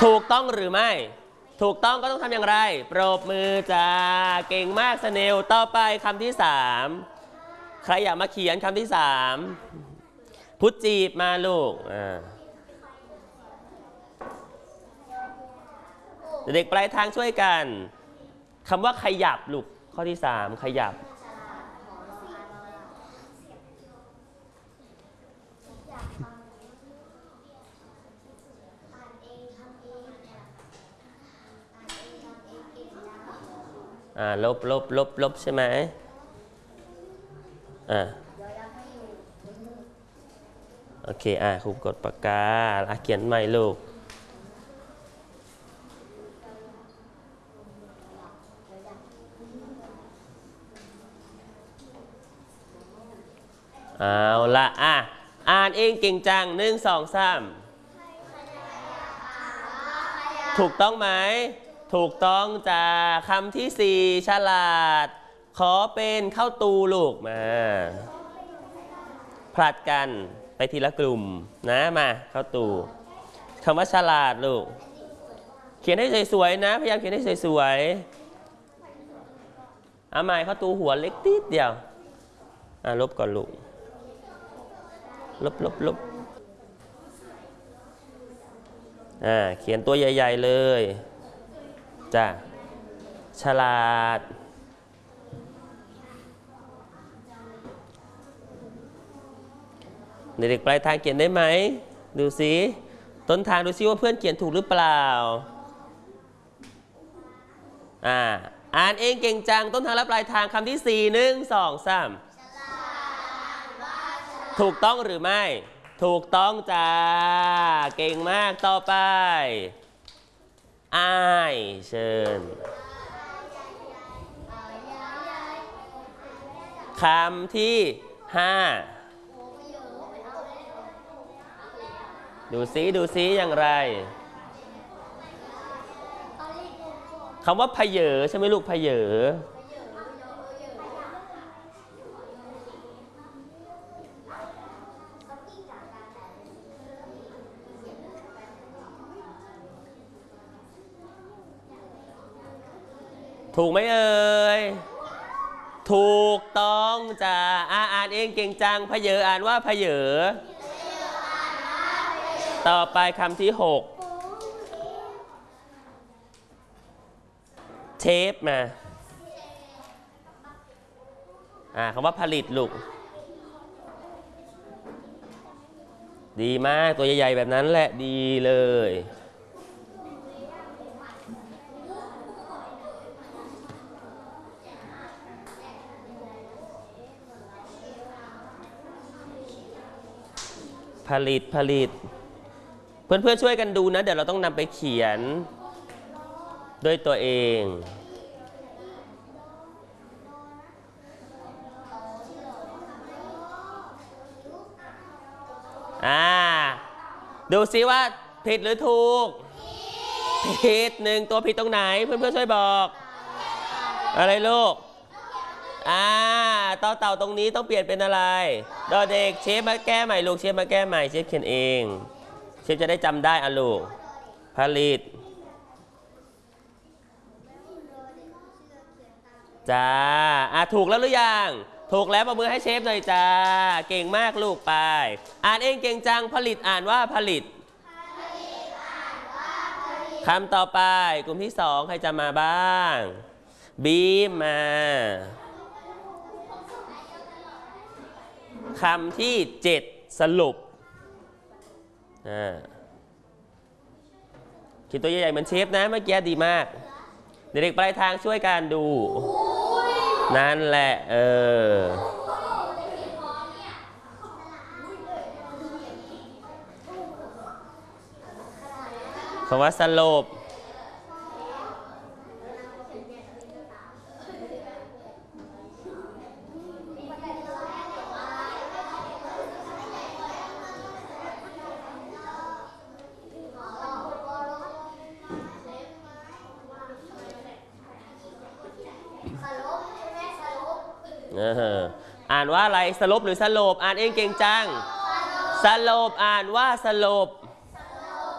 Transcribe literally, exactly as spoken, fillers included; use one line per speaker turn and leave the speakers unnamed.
ถูกต้องหรือไม่ถูกต้องก็ต้องทำอย่างไรปรบมือจ้าเก่งมากสเนลต่อไปคำที่สามใครอยากมาเขียนคำที่สามพุทจีบมาลูกเด็กปลายทางช่วยกันคำว่าขยับลูกข้อที่สามขยับอ่าลบลบลบลบใช่ไหมอ่าโอเคอ่าครูกดปากกาแล้วเขียนใหม่ลูกเอาละอ่ะอ่านเองเก่งจังหนึ่งสองสามถูกต้องไหมถูกต้องจ้าคำที่สี่ฉลาดขอเป็นเข้าตูลูกมาผลัดกันไปทีละกลุ่มนะมาเข้าตูคำว่าฉลาดลูกเขียนให้สวยๆนะพยายามเขียนให้สวยๆเอาใหม่เข้าตูหัวเล็กนิดเดียวอ่ะลบก่อนลูกลบลบลบอ่าเขียนตัวใหญ่ๆเลยจ้ะฉลาดเด็กๆปลายทางเขียนได้ไหมดูสิต้นทางดูซิว่าเพื่อนเขียนถูกหรือเปล่าอ่าอ่านเองเก่งจังต้นทางและปลายทางคำที่สี่หนึ่งสองสามถูกต้องหรือไม่ถูกต้องจ้าเก่งมากต่อไปอ้ายเชิญคำที่ห้าดูซิดูซิอย่างไรคำว่าพเยอใช่ไหมลูกพเยอถูกไหมเอ่ยถูกต้องจ้าอ่านเองเก่งจังพเยออ่านว่าพเยอต่อไปคำที่หกเทปมาอ่าคำว่าผลิตลูกดีมากตัวใหญ่ๆแบบนั้นแหละดีเลยผลิตผลิตเพื่อนๆช่วยกันดูนะเดี๋ยวเราต้องนำไปเขียนด้วยตัวเองอ่าดูซิว่าผิดหรือถูกผิดหนึ่งตัวผิดตรงไหนเพื่อนๆช่วยบอกอะไรลูกอ่าต่อเต่าตรงนี้ต้องเปลี่ยนเป็นอะไรดอเด็กเชฟมาแก้ใหม่ลูกเชฟมาแก้ใหม่เชฟเขียนเองเชฟจะได้จำได้อ่ะลูกผลิตจ้าอ่ะถูกแล้วหรือยังถูกแล้วปรบมือให้เชฟหน่อยจ้าเก่งมากลูกไปอ่านเองเก่งจังผลิตอ่านว่าผลิตคำต่อไปกลุ่มที่สองใครจะมาบ้างบีมมาคำที่เจ็ดสรุปคิดตัวใหญ่ๆเหมือนเชฟนะเมื่อกี้ดีมากเด็กๆปลายทางช่วยกันดูนั่นแหละเออคำว่าสรุปอ่านว่าอะไรสลบหรือสลบอ่านเองเก่งจังสลบอ่านว่าสลบ